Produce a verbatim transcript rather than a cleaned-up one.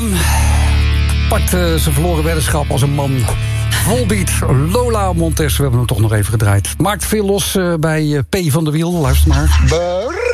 aan. Pakt uh, zijn verloren weddenschap als een man. Volbeat, Lola Montes. We hebben hem toch nog even gedraaid. Maakt veel los uh, bij uh, P van de Wiel. Luister maar. Brrr.